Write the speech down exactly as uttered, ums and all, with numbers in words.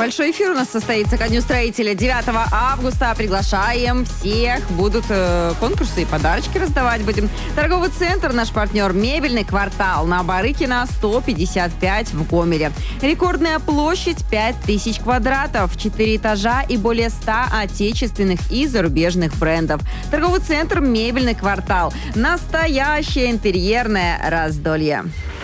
Большой эфир у нас состоится ко Дню строителя девятого августа. Приглашаем всех. Будут э, конкурсы и подарочки раздавать будем. Торговый центр, наш партнер, мебельный квартал на Барыкина сто пятьдесят пять в Гомеле. Рекордная площадь пять тысяч квадратов, четыре этажа и более ста отечественных и зарубежных брендов. Торговый центр, мебельный квартал. Настоящее интерьерное раздолье.